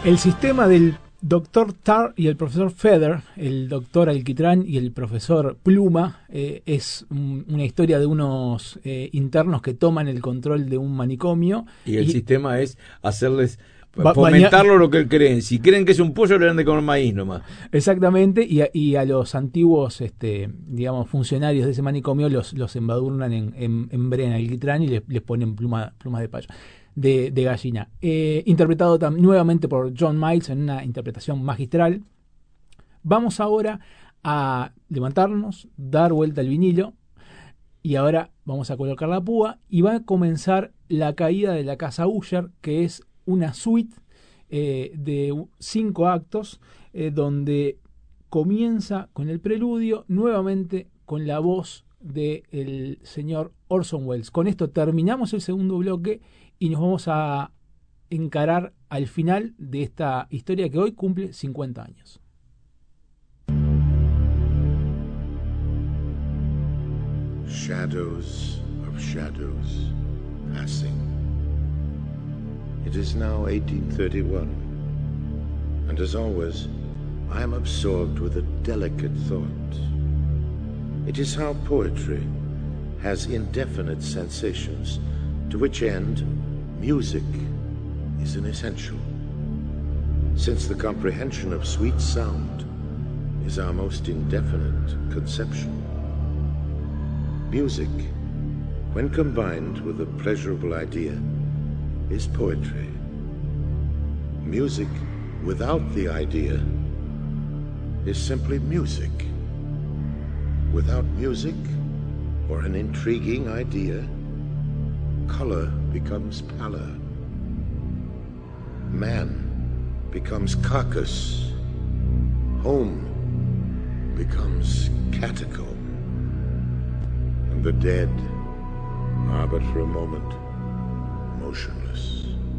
El sistema del doctor Tar y el profesor Feather, el doctor Alquitrán y el profesor Pluma, es una historia de unos internos que toman el control de un manicomio. Y el sistema es hacerles fomentarlo lo que creen. Si creen que es un pollo, le dan de comer maíz nomás. Exactamente, y a los antiguos digamos funcionarios de ese manicomio los embadurnan en brea, en alquitrán, y les ponen plumas de payo. De gallina, interpretado nuevamente por John Miles en una interpretación magistral. Vamos ahora a levantarnos, dar vuelta al vinilo, y ahora vamos a colocar la púa y va a comenzar La caída de la casa Usher, que es una suite de 5 actos, donde comienza con el preludio, nuevamente con la voz del señor Orson Welles. Con esto terminamos el segundo bloque y nos vamos a encarar al final de esta historia que hoy cumple 50 años. Shadows of shadows passing. It is now 1831, and as always, I am absorbed with a delicate thought. It is how poetry has indefinite sensations, to which end music is an essential, since the comprehension of sweet sound is our most indefinite conception. Music, when combined with a pleasurable idea, is poetry. Music without the idea is simply music. Without music or an intriguing idea, color becomes pallor. Man becomes carcass. Home becomes catacomb. And the dead are but for a moment motionless.